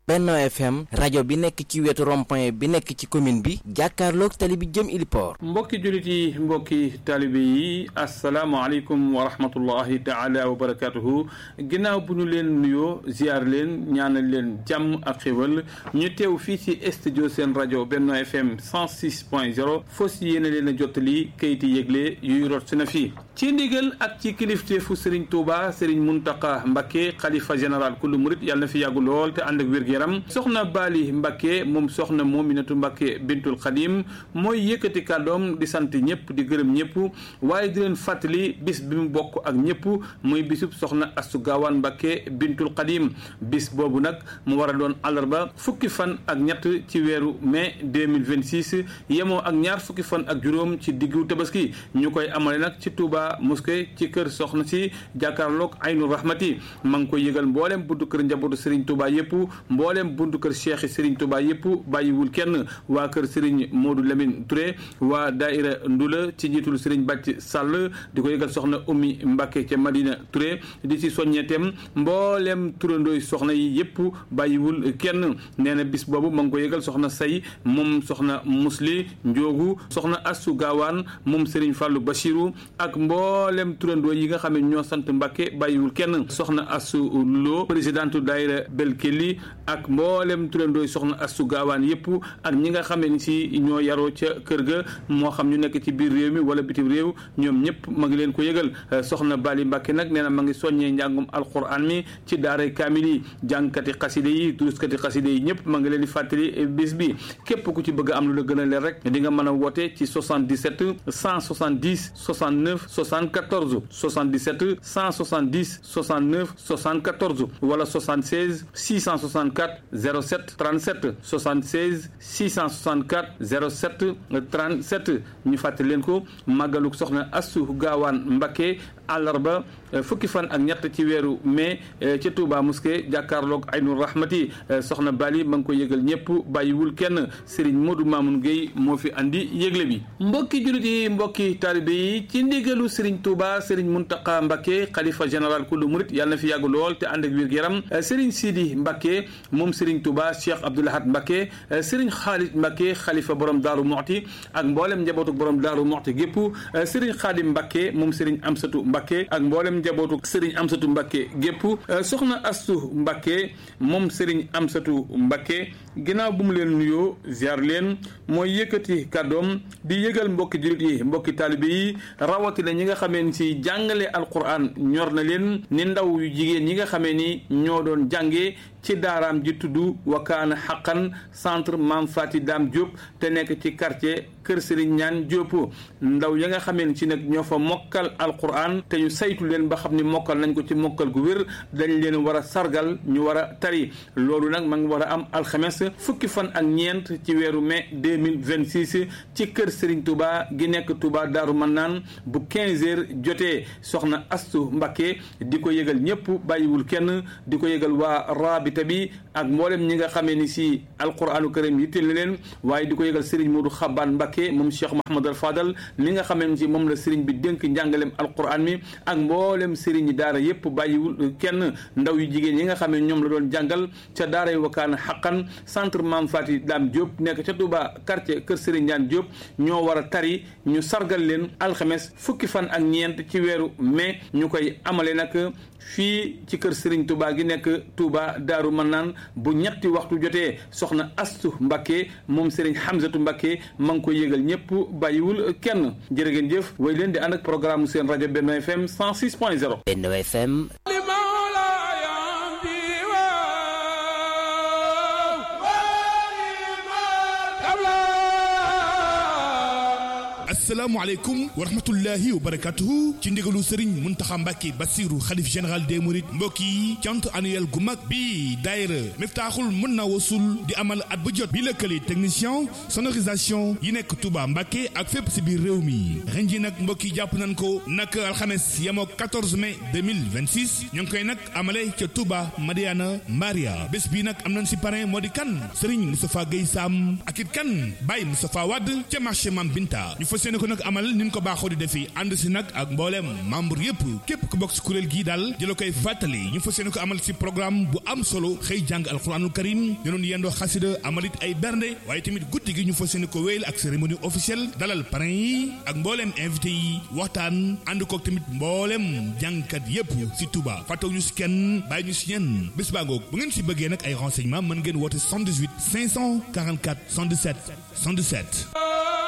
Benno FM rajo bi nekk ci wetu rond-point bi nekk ci commune bi jàkkaarloog tali bi jëm Iliport. mbokki jullit yi mbokki taalibe yi asalaamaaleykum wa rahmatullahi taala wa barakaatuhu ginnaaw bu ñu leen nuyoo ziar leen ñaanal leen jàmm ak xéwal ñu teew fii ci studio seen rajo Benno FM 106.0 fos yéene leen a jottali kayiti yëgle yuy rot si na fii ci ndigal ak ci kilifteefu Serigne Touba Serigne Mountakha Mbacké xalifa général kullu murit yàlla na fi yàggu lool te ànd ak wér-gu-yaram soxna Bali Mbacké moom soxna Mominatu Mbacké bintul Xadim mooy yëkkati kàddoom di sant ñëpp di gërëm ñëpp waaye di leen fàttali bis bi mu bokk ak ñëpp muy bisub soxna Astu Gaawaan Mbacké bintul Xadim bis boobu nag mu war a doon àllarba fukki fan ak ñett ci weeru mai 2026 yemoo ak ñaar fukki fan ak juróom ci diggu tabaski ñu koy amale nag ci Touba mosquée ci kër soxna si jàkkaarloog Aynu Rahmati ma ngi koy yëgal mboolem buntu kër njabootu Serigne Touba yëpp mboolem buntu kër Cheikh Serigne Touba yëpp bàyyiwul kenn waa kër Serigne Modou Lamine Touré waa Daïra Ndula ci njiitul Serigne Bàcc Sall di ko yëgal soxna Oumy Mbacké ca Madina Touré di ci soññeetem mboolem turandooy soxna yi yëpp bàyyiwul kenn nee na bis boobu ma ngi ko yëgal soxna Say moom soxna Musli Njoogu soxna Astu Gaawaan moom Serigne Fallou Bachirou ak mboolem turandoo yi nga xam ne ñoo sant Mbacké bàyyiwul kenn soxna Astu Lo présidente daayira Belkeli ak mboolem turandoo soxna Astu Gaawaan yëpp ak ñi nga xam ne si ñoo yaroo ca kër ga moo xam ñu nekk ci biir réew mi wala bitim réew ñoom ñëpp ma ngi leen ko yëgal soxna Bali Mbacké nag nee na ma ngi soññee njàngum alquran mi ci daaray kaamil yi jàngkati xaside yi duruskati xaside yi ñëpp ma ngi leen di fàttali bis bi képp ku ci bëgg a am lu la gën a leer rek di nga mën a woote ci 77 170 69 74 77 170 69 74 wala 76 664 07 37 76 664 07 37 ñu fàttali leen ko màggaluk soxna Astu Gaawaan Mbacké àllarba fukki fan ak ñett ci weeru mai ca Touba mosquée jàkkaarloog Aynu Rahmati soxna Bali ma ngi ko yëgal ñëpp bàyyiwul kenn Serigne Modou Mamoun Gueye moo fi andi yëgle bi mbokki jullit yi mbokki taalibe yi ci ndigalu Serigne Touba Serigne Mountakha Mbacké xalifa général kullu murit yàlla na fi yàgg lool te ànd ak wér-gu-yaram Serigne Sidi Mbacké moom Serigne Touba Cheikh Abdoul Ahad Mbacké Serigne Khalid Mbacké xalifa borom Daaru Muxti ak mboolem njabootu borom Daaru Muxti gépp Serigne Khadim Mbacké moom Serigne Amsatu Mbacké ak mboolem njabootu Serigne Amsatu Mbacké gépp soxna Astu Mbacké moom Serigne Amsatu Mbacké ginnaaw bu mu leen nuyoo ziar leen mooy yëkkati kàddoom di yëgal mbokki jullit yi mbokki taalibe yi rawatina ñi nga xamee ni si jàngale alquran ñor na leen ni ndaw yu jigéen ñi nga xamee ni ñoo doon jàngee ci daaraam ji tudd Wakaana Xaqan centre Mame Fati Dame Diop te nekk ci quartier Kër Serigne Ñaan Diop ndaw ya nga xamee ni si nag ñoo fa mokkal alquran te ñu saytu leen ba xam ni mokkal nañ ko ci mokkal gu wér dañ leen war a sargal ñu war a tari loolu nag ma ngi war a am alxames fukki fan ak ñeent ci weeru mai 2026 ci kër Serigne Touba gi nekk Touba Daaru Mannaan bu 15h jotee soxna Astu Mbacké di ko yëgal ñëpp bàyyiwul kenn di ko yëgal waa rabita bi ak mboolem ñi nga xamee ni si alquranu karim yitteel na leen waaye di ko yëgal Serigne Modou Xabaan Mbacké moom Cheikh Mahamad al Fadal mi nga xamee ni si moom la Serigne bi dénk njàngalem alquran mi ak mboolem Serigne daara yëpp bàyyiwul kenn ndaw yu jigéen yi nga xamee ñoom la doon jàngal ca daaray Wakaana Xaqan centre Mame Fati Dame Diop nekk ca Touba quartier Kër Serigne Ñaan Diop ñoo war a tari ñu sargal leen alxames fukki fan ak ñeent ci weeru mai ñu koy amale nag fii ci kër Serigne Touba gi nekk Touba Daaru Mannaan bu ñetti waxtu jotee soxna Astu Mbacké moom Serigne Hamzatu Mbacké ma ngi koy yëgal ñëpp bàyyiwul kenn jërë ngeen jëf way leen di ànd ak programme seen rajo Benno FM 106.0 Benno FM asalaamaaleykum wa rahmatullahi wa barakatuhu ci ndigalu Serigne Mountakha Mbacké Bassirou xalif général des mourides mbokk yi cant annuel gu mag bi daayira Miftaaxul Munna Wasul di amal at bu jot bi lëkkale technicien sonorisation yi nekk Touba Mbacké ak fépp si biir réew mi ren ji nag mbokk yi jàpp nañ ko nag alxames yemoo 14 mai 2026 ñu ngi koy nag amale ca Touba Madiana Maria bés bi nag am nañ si parrain moo di kan Serigne Moustapha Gueye Sam ak it kan Baye Moustapha Wade ca marché Mam Binta ñu fas yéene ko nag amal nin ko baaxoo di defi ànd si nag ak mbooleem membre yépp képp ku bokk si kuréel gii daal di la koy fàttali ñu fas yéene ko amal si programme bu am solo xëy jàng alquranul karim dinoon yendoo xasida amalit ay bernde waaye tamit guddi gi ñu fas yéene ko wéyal ak cérémonie officielle dalal parrain yi ak mbooleem invité yi waxtaan ànd kook tamit mbooleem jàngkat yépp si Touba fàttaw ñu si kenn bàyyi ñu si ñenn bés baa ngoog bu ngeen si bëggee nag ay renseignements mën ngeen woote 78 544 117 117